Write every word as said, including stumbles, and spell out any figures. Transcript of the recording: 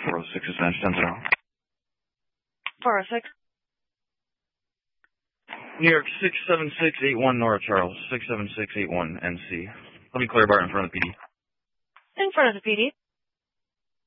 four oh six is ten zero. four oh six. New York six seven six eight one Nora Charles, six seven six eight one N C. Let me clear bar in front of the P D. In front of the P D.